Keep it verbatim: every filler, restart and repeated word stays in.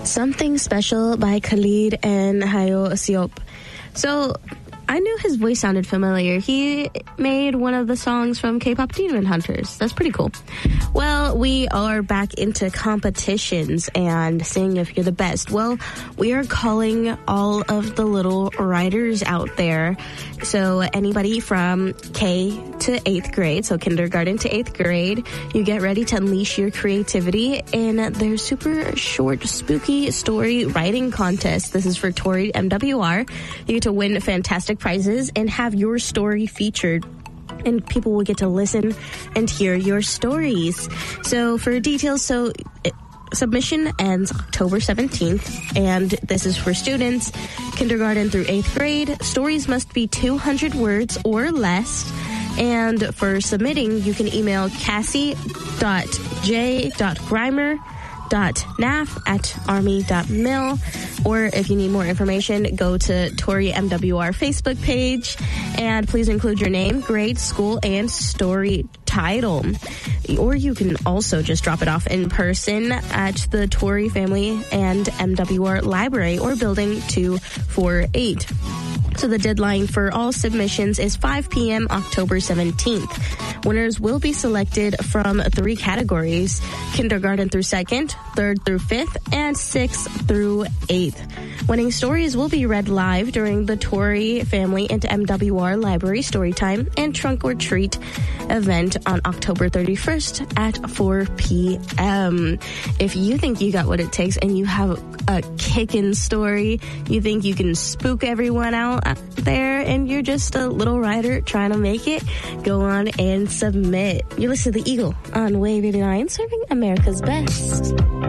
Something Special by Khalid and Hayo Siop. So, I knew his voice sounded familiar. He made one of the songs from K-pop Demon Hunters. That's pretty cool. Well, we are back into competitions and seeing if you're the best. Well, we are calling all of the little writers out there. So anybody from K to eighth grade, so kindergarten to eighth grade, you get ready to unleash your creativity in their super short, spooky story writing contest. This is for Tory M W R. You get to win fantastic prizes and have your story featured, and people will get to listen and hear your stories. So for details, so it, submission ends October seventeenth, and this is for students kindergarten through eighth grade. Stories must be two hundred words or less. And for submitting, you can email cassie dot j dot grimer dot naf at army dot mil, or if you need more information, go to Tory M W R Facebook page, and please include your name, grade, school, and story title. Or you can also just drop it off in person at the Tory Family and M W R Library or Building two forty-eight. So the deadline for all submissions is five p.m. October seventeenth. Winners will be selected from three categories: kindergarten through second, third through fifth, and sixth through eighth. Winning stories will be read live during the Tory Family and M W R Library Storytime and Trunk or Treat event on October thirty-first at four p.m. If you think you got what it takes and you have a kickin' story, you think you can spook everyone out there, and you're just a little writer trying to make it, go on and submit. You listen to The Eagle on Wave eighty-nine, serving America's best.